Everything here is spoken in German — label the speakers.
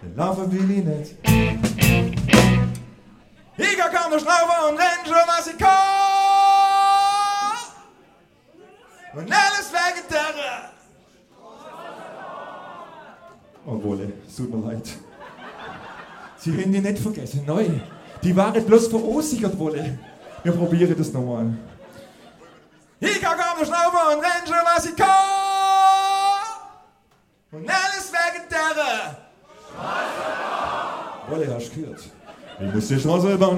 Speaker 1: laufen will ich nicht. Ich kann kaum noch schnaufen und renn schon, was ich kann. Und alles wegen der. Oh, Wolle, es tut mir leid. Sie haben die nicht vergessen, nein. Die waren bloß verunsichert, Wolle. Wir probieren das nochmal. Ich kann kaum noch schnaufen und renn schon, was ich kann. Und alles wegen der. Wolle, hast du gehört? Ich muss die Straße bauen.